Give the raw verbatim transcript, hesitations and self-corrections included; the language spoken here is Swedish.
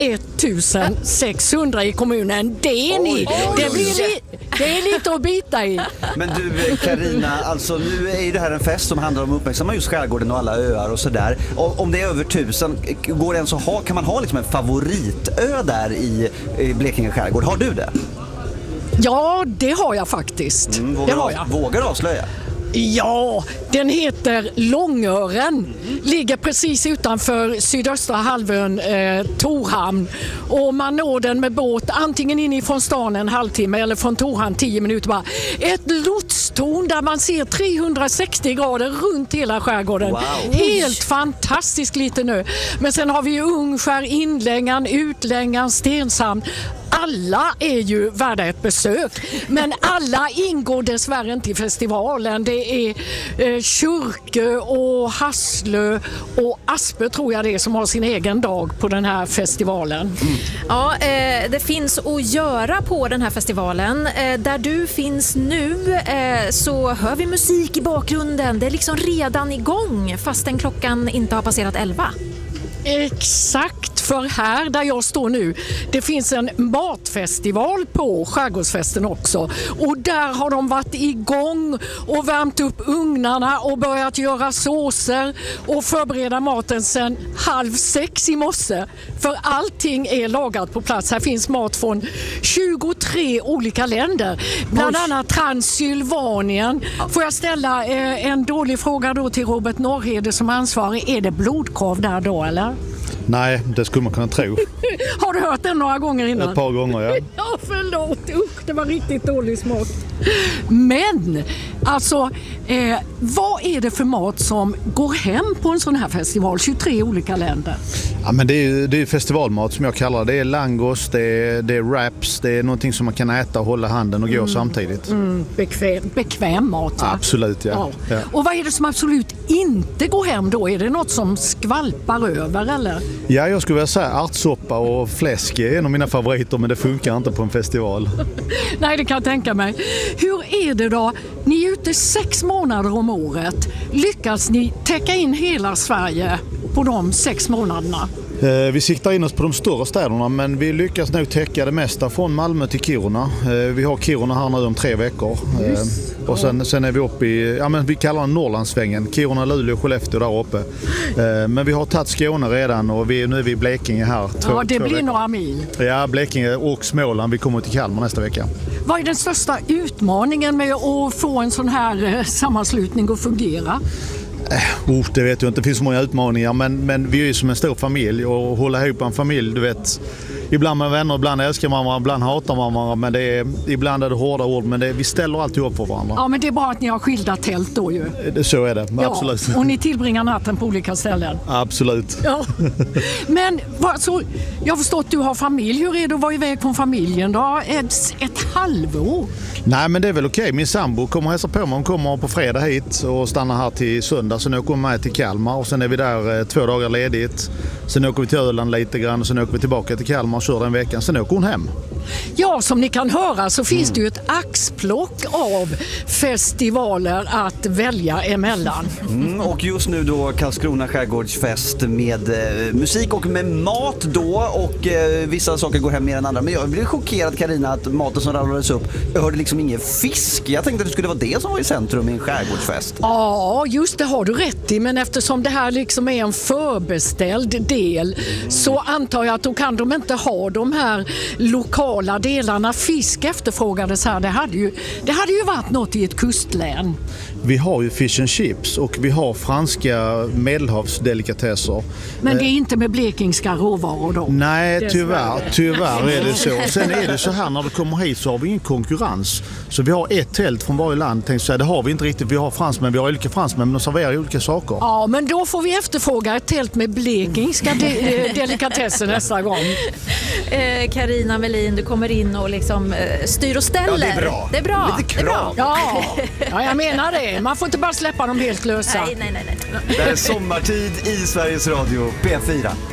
tusen sexhundra i kommunen. Det är ni. Det, blir li- det är lite att bita i. Men du Carina, alltså nu är ju det här en fest som handlar om att uppmärksamma just skärgården och alla öar och sådär. Och om det är över tusen, går det ens att ha, kan man ha liksom en favoritö där i, i Blekinge skärgård? Har du det? Ja, det har jag faktiskt. Mm, vågar, det har jag. vågar avslöja? Ja, den heter Långören. Ligger precis utanför sydöstra halvön eh, Torhamn. Och man når den med båt antingen inifrån stan en halvtimme eller från Torhamn tio minuter bara. Ett lotstorn där man ser trehundrasextio grader runt hela skärgården. Wow. Helt fantastiskt lite nu. Men sen har vi ju Ungskär, Inlängan, Utlängan, Stenshamn. Alla är ju värda ett besök, men alla ingår dessvärre inte i festivalen. Det är eh, Kyrkö och Hasslö och Aspe tror jag det är som har sin egen dag på den här festivalen. Mm. Ja, eh, det finns att göra på den här festivalen. Eh, där du finns nu eh, så hör vi musik i bakgrunden. Det är liksom redan igång fastän klockan inte har passerat elva. Exakt, för här där jag står nu, det finns en matfestival på Skärgårdsfesten också. Och där har de varit igång och värmt upp ugnarna och börjat göra såser och förbereda maten sedan halv sex i morse. För allting är lagat på plats. Här finns mat från tjugotre olika länder, bland Oj. annat Transylvanien. Får jag ställa eh, en dålig fråga då till Robert Norrhede som ansvarig. Är det blodkorv där då eller? Nej, det skulle man kunna tro. Har du hört den några gånger innan? Ett par gånger, ja. Ja, förlåt. Usch, det var riktigt dålig smak. Men, alltså, eh, vad är det för mat som går hem på en sån här festival? tjugotre olika länder. Ja, men det är ju det är festivalmat som jag kallar det. Det är langos, det är, det är wraps, det är någonting som man kan äta och hålla handen och gå mm. samtidigt. Mm, bekväm, bekväm mat, va? Absolut, ja. Ja. ja. Och vad är det som absolut inte går hem då? Är det något som skvalpar över, eller? Ja, jag skulle vilja säga ärtsoppa och fläsk är en av mina favoriter, men det funkar inte på en festival. Nej, det kan jag tänka mig. Hur är det då? Ni är ute sex månader om året. Lyckas ni täcka in hela Sverige på de sex månaderna? Eh, vi siktar in oss på de större städerna, men vi lyckas nog täcka det mesta från Malmö till Kiruna. Eh, vi har Kiruna här nu om tre veckor. Eh, och sen, sen är vi uppe i, ja men vi kallar den Norrlandssvängen. Kiruna, Luleå, Skellefteå där uppe. Eh, men vi har tagit Skåne redan och vi, nu är vi i Blekinge här. Två, ja, det blir veckor. några mil. Ja, Blekinge och Småland. Vi kommer till Kalmar nästa vecka. Vad är den största utmaningen med att få en sån här sammanslutning att fungera? Oh, det vet jag inte, det finns så många utmaningar, men, men vi är ju som en stor familj och hålla ihop en familj, du vet, ibland med vänner, ibland älskar man varandra, ibland hatar man varandra, men det är, ibland är det hårda ord, men det, vi ställer alltid upp för varandra. Ja, men det är bara att ni har skilda tält då ju. Så är det, ja, absolut. Och ni tillbringar natten på olika ställen. Absolut. Ja. Men så, jag förstår att du har familj, hur är det att vara iväg från familjen då? Ett, ett halvår? Nej, men det är väl okej. Okay. Min sambo kommer och hälsa på mig. Hon kommer på fredag hit och stannar här till söndag. Sen åker hon med till Kalmar och sen är vi där eh, två dagar ledigt. Sen åker vi till Öland lite grann och sen åker vi tillbaka till Kalmar och kör den veckan. Sen åker hon hem. Ja, som ni kan höra så finns mm. det ju ett axplock av festivaler att välja emellan. Mm, och just nu då Karlskrona skärgårdsfest med eh, musik och med mat då och eh, vissa saker går hem mer än andra. Men jag blev chockerad, Carina, att maten som ramlades upp, jag hörde liksom ingen fisk. Jag tänkte att det skulle vara det som var i centrum i en skärgårdsfest. Ja, just det har du rätt i, men eftersom det här liksom är en förbeställd del mm. så antar jag att då kan de inte ha de här lokala delarna. Fisk efterfrågades här. Det hade ju, det hade ju varit något i ett kustlän. Vi har ju fish and chips och vi har franska medelhavsdelikatesser. Men det är inte med blekingska råvaror då? Nej, tyvärr, tyvärr är det så. Sen är det så här, när du kommer hit så har vi ingen konkurrens. Så vi har ett tält från varje land. Tänkte säga, det har vi inte riktigt. Vi har fransmän, vi har olika fransmän, men de serverar olika saker. Ja, men då får vi efterfråga ett tält med blekingska de- delikatesser nästa gång. Carina Melin, du kommer in och liksom eh, styr och ställer. Ja, det är bra. Det är bra. Lite det är bra. Ja. ja, jag menar det. Man får inte bara släppa dem helt lösa. Nej, nej, nej, nej. Det är sommartid i Sveriges Radio P fyra.